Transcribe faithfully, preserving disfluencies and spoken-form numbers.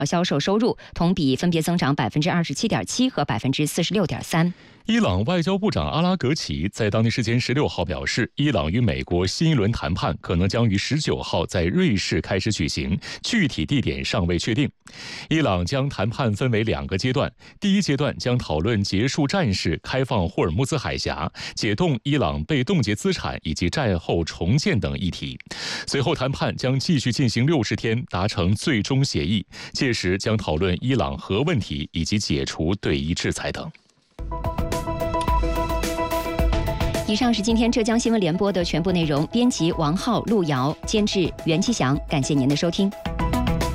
销售收入同比分别增长百分之二十七点七和百分之四十六点三。 伊朗外交部长阿拉格齐在当地时间十六号表示，伊朗与美国新一轮谈判可能将于十九号在瑞士开始举行，具体地点尚未确定。伊朗将谈判分为两个阶段，第一阶段将讨论结束战事、开放霍尔木兹海峡、解冻伊朗被冻结资产以及战后重建等议题。随后谈判将继续进行六十天，达成最终协议，届时将讨论伊朗核问题以及解除对伊制裁等。 以上是今天浙江新闻联播的全部内容，编辑王浩、陆瑶，监制袁其祥，感谢您的收听。